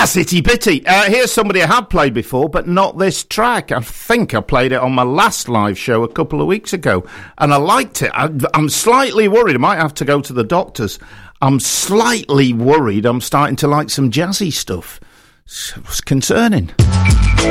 itty bitty. Here's somebody I have played before, but not this track. I think I played it on my last live show a couple of weeks ago, and I liked it. I'm slightly worried. I might have to go to the doctors. I'm slightly worried I'm starting to like some jazzy stuff. It's concerning.